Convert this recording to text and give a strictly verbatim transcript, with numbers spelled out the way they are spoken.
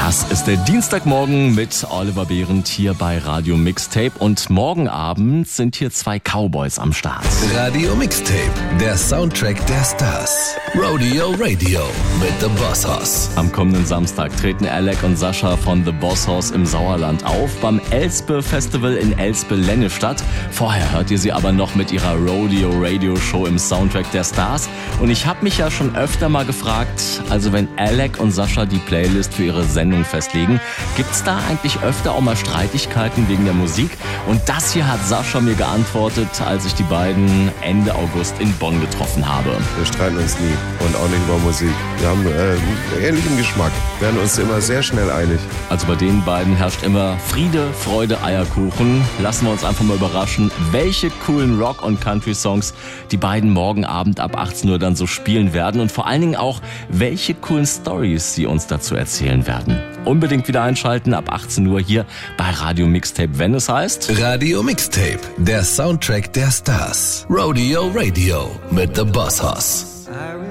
Das ist der Dienstagmorgen mit Oliver Behrendt hier bei Radio Mixtape und morgen Abend sind hier zwei Cowboys am Start. Radio Mixtape, der Soundtrack der Stars. Rodeo Radio mit The Boss Hoss. Am kommenden Samstag treten Alec und Sascha von The Boss Hoss im Sauerland auf beim Elspe Festival in Elspe-Lennestadt. Vorher hört ihr sie aber noch mit ihrer Rodeo Radio Show im Soundtrack der Stars. Und ich habe mich ja schon öfter mal gefragt, also wenn Alec und Sascha die Playlist für ihre Sendung festlegen, gibt's da eigentlich öfter auch mal Streitigkeiten wegen der Musik? Und das hier hat Sascha mir geantwortet, als ich die beiden Ende August in Bonn getroffen habe. Wir streiten uns nie und auch nicht über Musik. Wir haben äh, einen ähnlichen Geschmack, werden uns immer sehr schnell einig. Also bei den beiden herrscht immer Friede, Freude, Eierkuchen. Lassen wir uns einfach mal überraschen, welche coolen Rock- und Country-Songs die beiden morgen Abend ab achtzehn Uhr dann so spielen werden und vor allen Dingen auch, welche coolen Stories sie uns dazu erzählen werden. Unbedingt wieder einschalten ab achtzehn Uhr hier bei Radio Mixtape, wenn es heißt Radio Mixtape, der Soundtrack der Stars. Rodeo Radio mit The Boss Hoss.